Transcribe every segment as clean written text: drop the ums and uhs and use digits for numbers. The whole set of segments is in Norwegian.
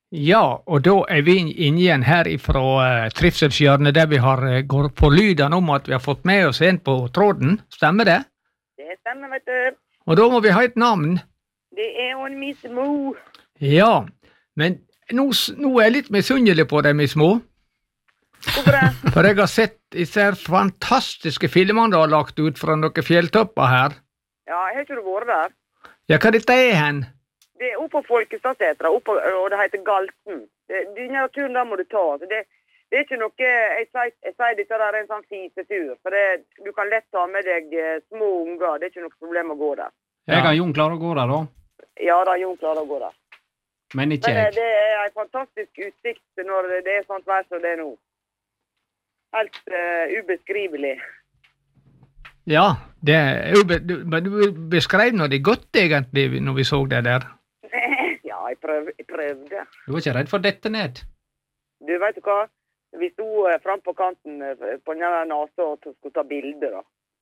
Ja, og da vi inne igjen her fra Trivselshjørnet, der vi går på lyden om at vi har fått med oss en på tråden. Stemmer det? Det stemmer, vet du. Og da må vi ha et navn. Det jo en Miss Mo. Ja, men nå jeg litt misunnelig på deg, Miss Mo. Hvorfor det? For jeg har sett disse fantastiske filmene du har lagt ut fra noen fjelltopper her. Ja, jeg har ikke vært der. Ja, hva dette hen? Det oppe på Folkestadsetra, og det heter Galten. Denne turen der må du ta. Så det ikke noe, jeg sier dette der en sånn fisetur, for du kan lett ta med deg små unger, det ikke noe problem å gå der. Jeg har Jon klarer å gå der da. Ja, da Jon klarer å gå der. Men ikke jeg. Det en fantastisk utsikt når det sånt vær som det nå. Helt ubeskrivelig. Ja, men du beskrev noe det godt egentlig når vi så det der. Ja, jeg prøvde. Du var ikke redd for dette ned? Du vet hva? Vi stod frem på kanten på denne nasa og skulle ta bilder da.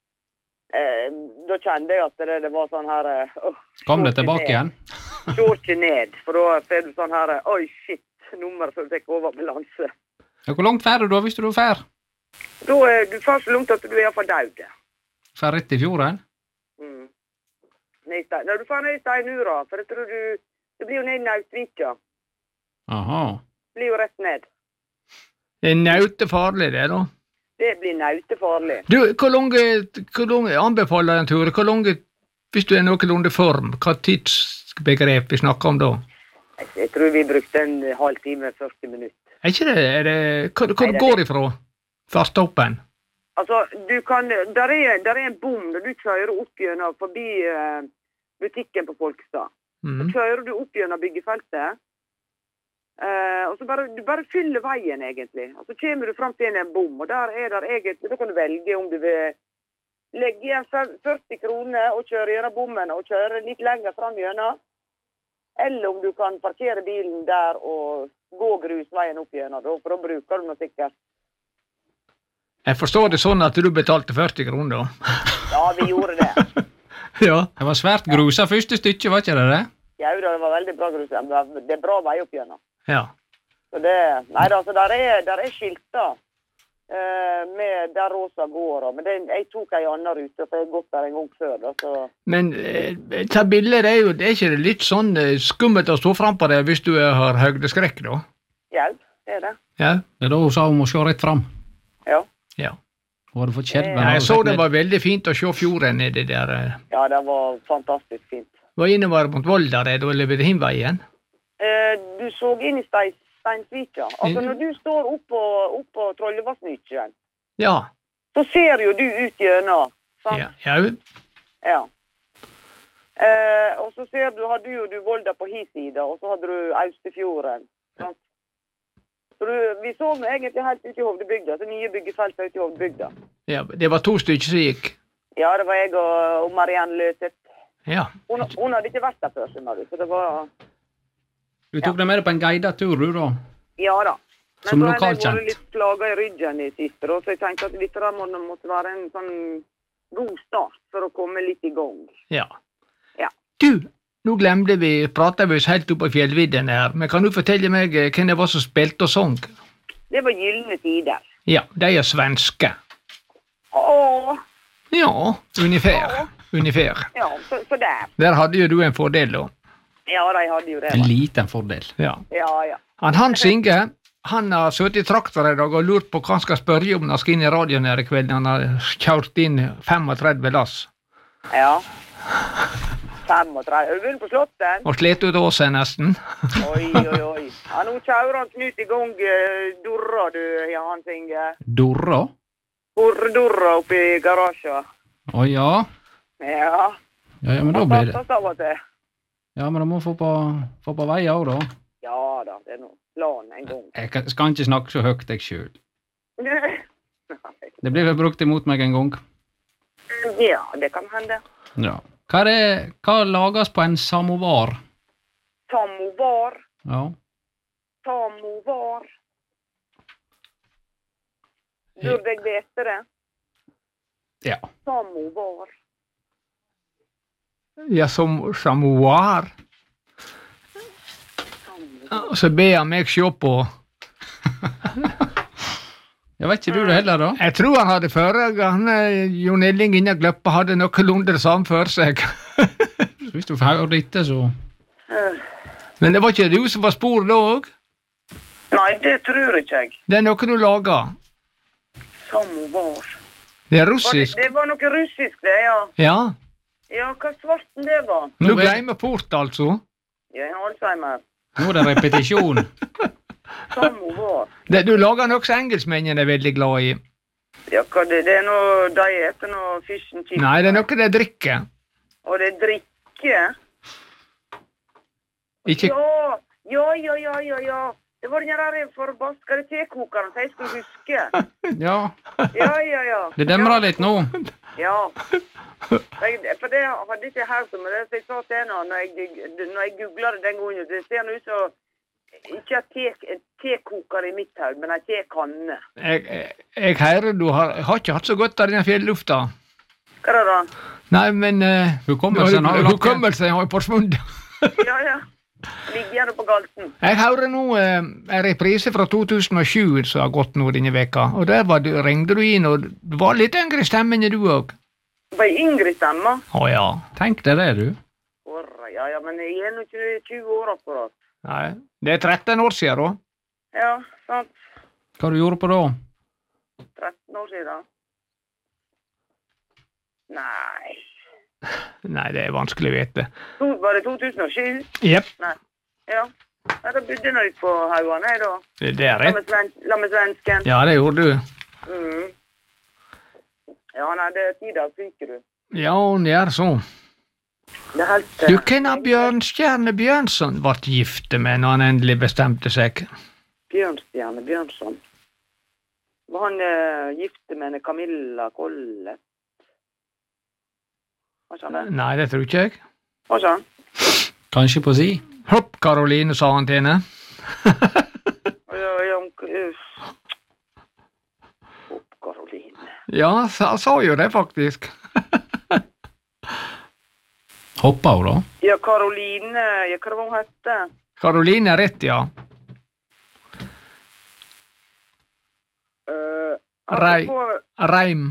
Da kjente jeg at det var sånn her... Kom det tilbake igjen? Så ikke ned, for da ser du sånn her... Oi, shit, nummer som tek over balanse. Ja, hvor langt fær du da, hvis du fær? Da du fær så langt at du i hvert fall død. Fær rett i fjorden? Nei, du fær ned i Steinura, for jeg tror det blir jo ned i Nautvika. Aha. Det blir jo rett ned. Det nautefarlig det da. Det blir nautefarlig. Du, hvor langt anbefaler en tur? Hvor langt, hvis du noenlunde form, hva tidsbegrep vi snakker om da? Jeg tror vi brukte en halv time, 40 minutter. Ikke det? Hvor går ifra? Farstoppen? Altså, der en bom når du kjører opp gjennom forbi butikken på Folkestad. Så kjører du opp gjennom byggefeltet, og så du bare fyller veien egentlig. Og så kommer du frem til en bom, og der der egentlig, da kan du velge om du vil legge igjen 40 kroner og kjøre gjennom bommen og kjøre litt lenger frem gjennom, eller om du kan parkere bilen der og gå grusveien opp gjennom, for da bruker du noe sikkert. Jeg forstår det sånn at du betalte 40 kroner da. Ja, vi gjorde det. Ja. Det var svært grusa første stykke, var ikke det det? Ja, det var veldig bra grusa. Det bra vei opp gjennom. Ja. Så altså, der skilter med der Rosa går, men jeg tok en annen rute, for jeg har gått der en gang før. Da, så. Men ta bilder, det er ikke litt sånn skummelt å stå frem på det hvis du har høydeskrekk da? Ja, det det. Ja. Det da hun sa hun må se rett fram. Ja. Ja. Hun hadde fått skjelven. Ja, jeg så det var veldig fint å se fjorden nede der. Ja, det var fantastisk fint. Var innover mot Volda det, eller ved Himveien? Du så inn i Steinsvika. Altså, når du står oppå Trollevassnykjen, ja. Så ser jo du ut gjennom, sant? Ja. Ja. Og så hadde du Volda på hi-sida, og så hadde du Austefjorden, sant? Så vi så egentlig helt ut i Hovdebygda, så nye byggefelt ut i Hovdebygda. Ja, det var 2 stykker som gikk. Ja, det var jeg og Marianne Løtet. Ja. Hun hadde ikke vært der før, så det var... Du tok deg med deg på en guidet tur, du da? Ja da. Som men så lokalkjent? har jeg vært litt plaget i ryggen i siste, så jeg tenkte at dette der måtte være en sånn god start for å komme litt i gang. Ja. Ja. Du, nå glemte vi, pratet vi oss helt opp på fjellvidden her, men kan du fortelle meg hvem det var som spilte og sang? Det var Gyllene Tider. Ja, de er svenske. Åh! Ja, ungefär. Ja, så der. Der hadde jo du en fordel da. Ja, de hadde jo det. En liten fordel. Ja. Ja. Hans Inge, han har suttet i traktor i dag og lurt på hva han skal spørre om når han skal inn i radioen her i kveld. Han har kjørt inn 35 lass. Ja. 35. Har du begynt på Slottet? Og slet ut åsen nesten. Oi. Ja, nå kjører han Knut i gang Dorra, du, ja, Hans Inge. Dorra? Dorra oppi garasjen. Å ja. Ja. Ja, men da blir det. Han av og til. Ja, men da må få på vei også da. Ja da, det noe planen en gang. Jeg skal ikke snakke så høyt jeg selv. Det blir vel brukt imot meg en gang. Ja, det kan hende. Ja. Hva lages på en samovar? Samovar. Ja. Samovar. Burde jeg vite det? Ja. Samovar. Ja, som samovar. Og så ber han meg se på. Jeg vet ikke du det heller, da? Jeg tror han hadde han, Jon Elling inne Gløppa hadde noenlunde det samme for seg. Hvis du får høre etter, så... Men det var ikke du som var spor da òg? Nei, det tror ikke jeg. Det er noe du lager? Samovar. Det er russisk? Det var noe russisk, det, ja. Ja. Ja, hva svarten det var? Du glemmer port, altså? Ja, jeg har Alzheimer. Nå er det repetisjon. Samovar. Du lager noe som engelskmennene er veldig glad i. Ja, hva det er noe de etter noe fish and chips. Nei, det er noe de drikker. Og det er drikke? Ikke... Ja. Det var den der forbaskede tekokeren, så jeg skulle huske. Ja. Ja. Det demrer litt nå. Ja. For det hadde ikke jeg hørt om, det jeg sa til henne når jeg googlet det den gangen. Det ser nå ut som ikke en tekoker i mitt haug, men en tekanne. Jeg hører du har ikke hatt så godt av denne fjellufta. Hva er det da? Nei, men hukommelsen har jo forsvunnet. Ja. Ligger gjerne på galten. Jeg hører nå en reprise fra 2007 som har gått nå denne veka, og der ringte du inn, og det var litt yngre stemme enn du òg. Var jeg yngre stemme? Ja. Tenk deg det, du. Ja, men jeg er nå ikke 20 år akkurat. Nei, det er 13 år siden da. Ja, sant. Hva du gjorde på da? 13 år siden. Nei, det er vanskelig å vite. Var det 2007? Jepp. Nei. Ja. Da bodde jeg litt på Hauan, jeg da. Det er rett. La med svensken. Ja, det gjorde du. Ja, nei, det er tida fyker du. Ja, det er så. Det er helt... Du kjenner Bjørnstjerne Bjørnson ble gifte med når han endelig bestemte seg. Bjørnstjerne Bjørnson? Var han gifte med Camilla Collett? Nei, det tror ikke jeg. Hva sa han? Kanskje på si? Hopp, Karoline, sa han til henne. Hopp, Karoline. Ja, sa jo det faktisk. Hoppa hun da? Ja, Karoline, hva var hun hette? Karoline er rett, ja. Reim.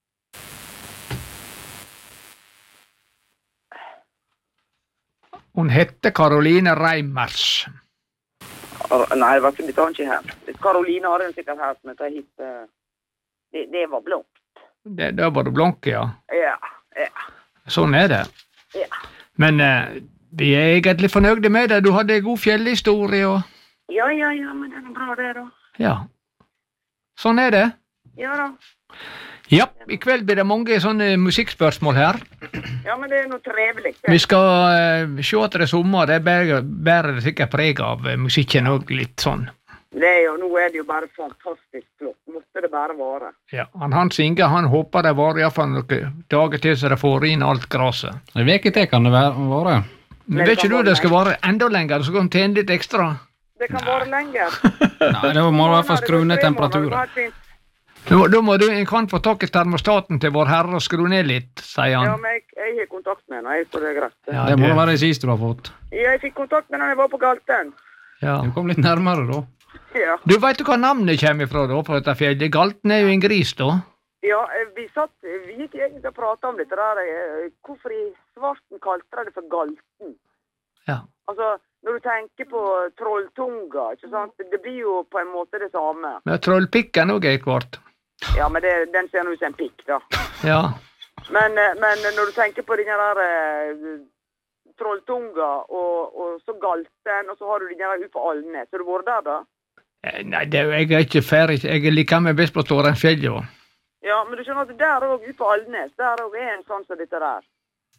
Hun hette Karoline Reimers. Nei, det var ikke her. Karoline har hun sikkert hørt, men det var blondt. Det var det blonke, ja. Ja. Sånn er det. Ja. Men vi er egentlig fornøyde med det. Du hadde en god fjellhistorie og... Ja, men det er bra det da. Ja. Sånn er det. Ja da. Ja, i kveld blir det mange sånne musikkspørsmål her. Ja, men det er noe trevelig. Vi skal se at det er sommer, det bærer det sikkert preg av musikken og litt sånn. Nå er det jo bare fantastisk flott. Måtte det bare være. Ja, Hans Inge, han håper det var i hvert fall noen dager til så det får inn alt graset. En veke til kan det være. Men vet ikke du det skal være enda lenger, så kan du tjene litt ekstra? Det kan være lenger. Nei, det må i hvert fall skru ned temperaturen. Da må du kan få tak i termostaten til vår herre og skru ned litt, sier han. Ja, men jeg har kontakt med henne, så det er greit. Ja, det må være det siste du har fått. Ja, jeg fikk kontakt med henne, jeg var på Galten. Ja. Du kom litt nærmere da. Ja. Du vet hva navnet kommer ifra da, på dette fjellet? Galten er jo en gris da. Ja, vi gikk egentlig og pratet om dette der, hvorfor i svarten kalte de det for Galten? Ja. Altså, når du tenker på trolltunga, ikke sant? Det blir jo på en måte det samme. Men trollpikken også er kvart. Ja, men den ser ut som en pikk, da. Ja. Men når du tenker på den der trolltunga, og så Galten, og så har du den der ut på Alnes. Har du vært der, da? Nei, jeg er ikke ferdig. Jeg liker meg best på Stårenfjellet. Ja, men du skjønner at der også ut på Alnes, der også er en sånn som dette der.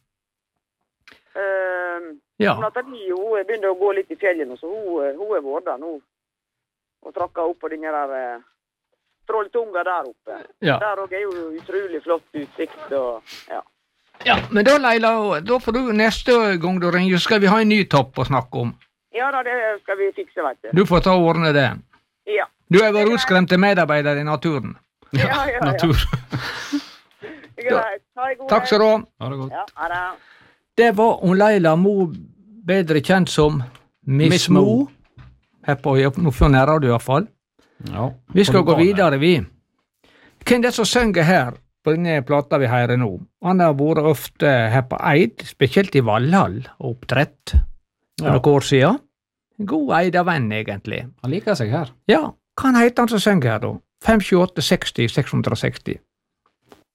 Ja. Nathalie, hun begynner å gå litt i fjellet nå, så hun er vært der nå. Og trakket opp på den der trolltunga der oppe. Ja. Der også er jo utrolig flott utsikt, og ja. Ja, men da Leila, da får du neste gang du ringer, skal vi ha en ny topp å snakke om. Ja da, det skal vi fikse, vet du. Du får ta og ordne det. Ja. Du er vår utskremte medarbeider i naturen. Ja. Natur. Greit. Ha det god. Takk skal du ha. Ha det godt. Ja, ha det. Det var Leila Mo, bedre kjent som Miss Mo. her på Nordfjord nærradio i hvert fall. Ja, Vi skal gå videre, vi. Hvem det som synger her på denne plata vi hører nå? Han har vært ofte her på Eid, spesielt i Valhall og oppdrett for noen år siden. En god Eidavenn, egentlig. Han liker seg her. Ja, hva heter han som synger her da? 528 60 660.